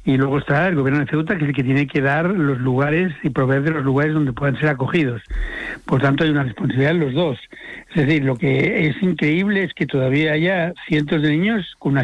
y luego está el gobierno de Ceuta, que es el que tiene que dar los lugares y proveer de los lugares donde puedan ser acogidos. Por tanto, hay una responsabilidad en los dos. Es decir, lo que es increíble es que todavía haya cientos de niños con una